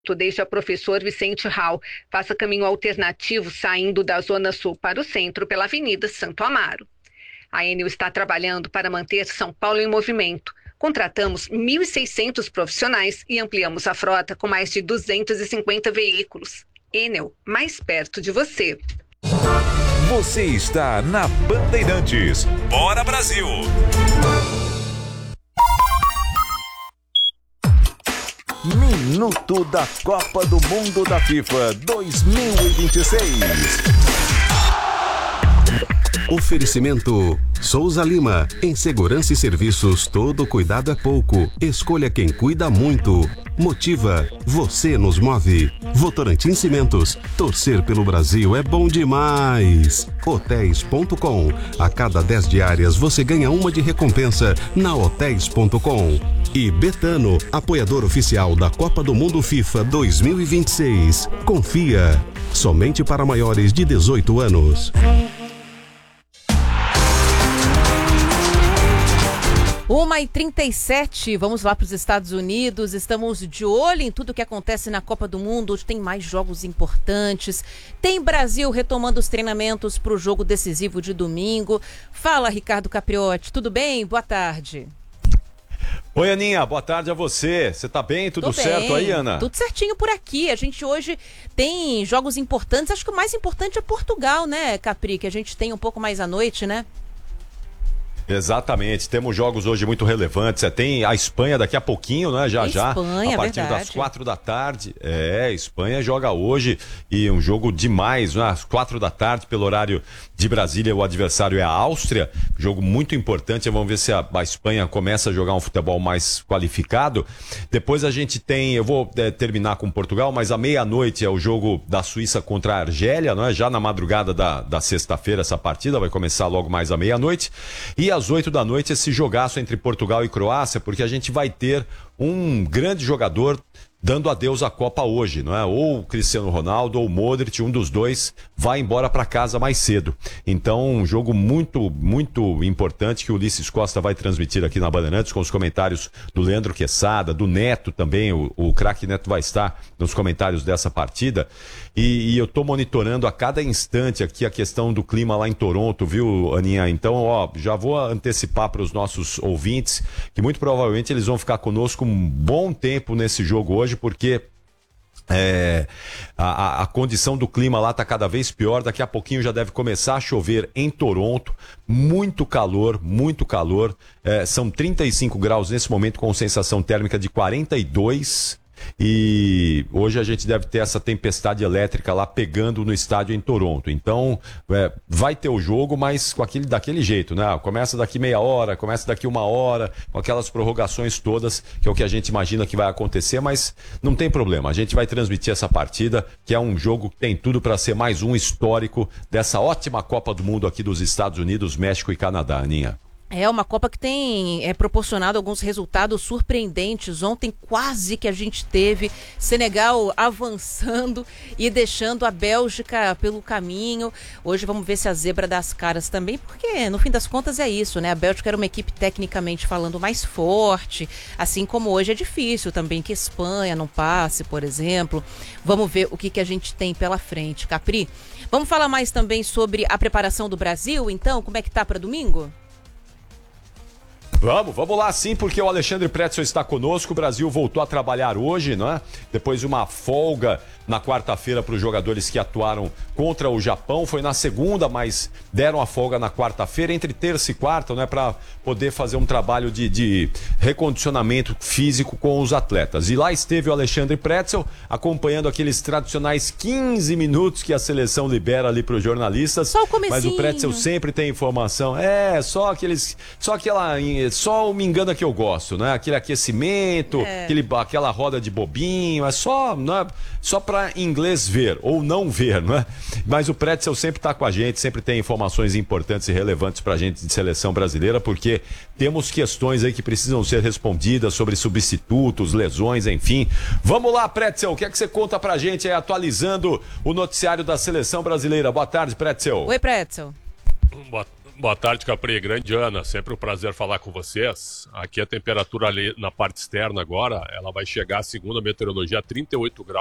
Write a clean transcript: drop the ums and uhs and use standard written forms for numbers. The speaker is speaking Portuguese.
desde a Professor Vicente Hall. Faça caminho alternativo saindo da Zona Sul para o centro pela Avenida Santo Amaro. A Enel está trabalhando para manter São Paulo em movimento. Contratamos 1.600 profissionais e ampliamos a frota com mais de 250 veículos. Enel, mais perto de você. Você está na Bandeirantes. Bora, Brasil! Minuto da Copa do Mundo da FIFA 2026. Oferecimento Souza Lima. Em segurança e serviços, todo cuidado é pouco. Escolha quem cuida muito. Motiva. Você nos move. Votorantim Cimentos. Torcer pelo Brasil é bom demais. Hotéis.com. A cada 10 diárias você ganha uma de recompensa na Hotéis.com. E Betano, apoiador oficial da Copa do Mundo FIFA 2026. Confia. Somente para maiores de 18 anos. 1h37, vamos lá para os Estados Unidos, estamos de olho em tudo que acontece na Copa do Mundo, hoje tem mais jogos importantes, tem Brasil retomando os treinamentos para o jogo decisivo de domingo. Fala, Ricardo Capriotti, tudo bem? Boa tarde. Oi, Aninha, boa tarde a você. Você tá bem? Tudo Tô certo bem, aí, Ana? Tudo certinho por aqui. A gente hoje tem jogos importantes. Acho que o mais importante é Portugal, né, Capri? Que a gente tem um pouco mais à noite, né? Exatamente, temos jogos hoje muito relevantes. Tem a Espanha daqui a pouquinho, né? Já, Espanha, a partir das 4 da tarde. Espanha joga hoje e um jogo demais, né? Às 4 da tarde, pelo horário de Brasília, o adversário é a Áustria. Jogo muito importante. Vamos ver se a Espanha começa a jogar um futebol mais qualificado. Depois a gente tem, eu vou terminar com Portugal, mas à meia-noite é o jogo da Suíça contra a Argélia, não é? Já na madrugada da sexta-feira essa partida vai começar logo mais à meia-noite. E às 8 da noite esse jogaço entre Portugal e Croácia, porque a gente vai ter um grande jogador dando adeus à Copa hoje, não é? Ou o Cristiano Ronaldo ou o Modric, um dos dois vai embora para casa mais cedo. Então, um jogo muito, muito importante que o Ulisses Costa vai transmitir aqui na Bandeirantes com os comentários do Leandro Quesada, do Neto também, o craque Neto vai estar nos comentários dessa partida. E eu tô monitorando a cada instante aqui a questão do clima lá em Toronto, viu, Aninha? Então, já vou antecipar para os nossos ouvintes que muito provavelmente eles vão ficar conosco um bom tempo nesse jogo hoje, porque a condição do clima lá está cada vez pior. Daqui a pouquinho já deve começar a chover em Toronto. Muito calor, muito calor. São 35 graus nesse momento com sensação térmica de 42. E hoje a gente deve ter essa tempestade elétrica lá pegando no estádio em Toronto. Então vai ter o jogo, mas com daquele jeito, né? Começa daqui meia hora, começa daqui uma hora, com aquelas prorrogações todas, que é o que a gente imagina que vai acontecer, mas não tem problema. A gente vai transmitir essa partida, que é um jogo que tem tudo para ser mais um histórico dessa ótima Copa do Mundo aqui dos Estados Unidos, México e Canadá, Aninha. É uma Copa que tem proporcionado alguns resultados surpreendentes. Ontem quase que a gente teve Senegal avançando e deixando a Bélgica pelo caminho. Hoje vamos ver se a zebra dá as caras também, porque no fim das contas é isso, né? A Bélgica era uma equipe tecnicamente falando mais forte, assim como hoje é difícil também que a Espanha não passe, por exemplo. Vamos ver o que a gente tem pela frente, Capri. Vamos falar mais também sobre a preparação do Brasil, então? Como é que tá para domingo? Vamos lá sim, porque o Alexandre Pretzel está conosco. O Brasil voltou a trabalhar hoje, não é? Depois de uma folga na quarta-feira para os jogadores que atuaram contra o Japão. Foi na segunda, mas deram a folga na quarta-feira, entre terça e quarta, né? Para poder fazer um trabalho de recondicionamento físico com os atletas. E lá esteve o Alexandre Pretzel acompanhando aqueles tradicionais 15 minutos que a seleção libera ali para os jornalistas. Só o comecinho. Mas o Pretzel sempre tem informação. Só o Me Engana que eu gosto, né? Aquele aquecimento, aquela roda de bobinho, só para inglês ver ou não ver, né? Mas o Pretzel sempre está com a gente, sempre tem informações importantes e relevantes para a gente de seleção brasileira, porque temos questões aí que precisam ser respondidas sobre substitutos, lesões, enfim. Vamos lá, Pretzel, o que é que você conta pra gente aí, atualizando o noticiário da seleção brasileira? Boa tarde, Pretzel. Oi, Pretzel. Boa tarde, Capri. Grande Ana, sempre um prazer falar com vocês. Aqui a temperatura ali na parte externa agora, ela vai chegar, segundo a meteorologia, a 38 graus.